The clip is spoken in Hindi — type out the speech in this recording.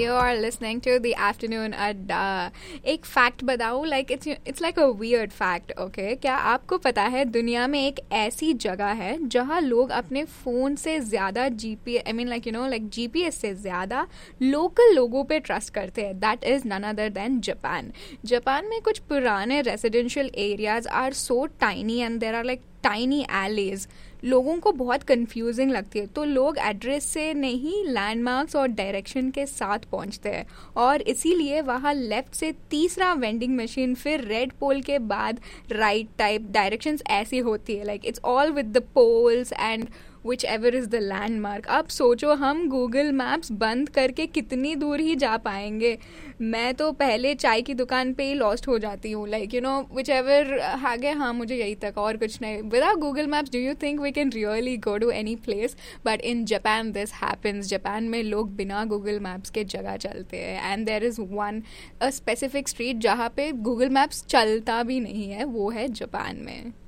you are listening to the Afternoon Adda. एक फैक्ट बताऊँ, like it's like a weird fact. Okay, क्या आपको पता है दुनिया में एक ऐसी जगह है जहाँ लोग अपने फ़ोन से ज़्यादा जीपीएस से ज़्यादा लोकल लोगों पे ट्रस्ट करते हैं? That is none other than Japan. Japan में कुछ पुराने residential areas are so tiny and there are like tiny alleged. लोगों को बहुत कंफ्यूजिंग लगती है, तो लोग एड्रेस से नहीं लैंडमार्क्स और डायरेक्शन के साथ पहुंचते हैं, और इसीलिए वहाँ लेफ्ट से तीसरा वेंडिंग मशीन, फिर रेड पोल के बाद राइट टाइप डायरेक्शंस ऐसी होती है. Like it's all with the poles and which ever is the landmark. अब सोचो हम गूगल मैप्स बंद करके कितनी दूर ही जा पाएंगे. मैं तो पहले चाय की दुकान पे ही लॉस्ट हो जाती हूँ, लाइक विच एवर आगे, हाँ मुझे यही तक और कुछ नहीं. Without Google maps do you think we can really go to any place? But in Japan this happens. Japan में लोग बिना गूगल मैप्स के जगह चलते हैं, and there is one a specific street जहाँ पे गूगल मैप्स चलता भी नहीं है, वो है जापान में.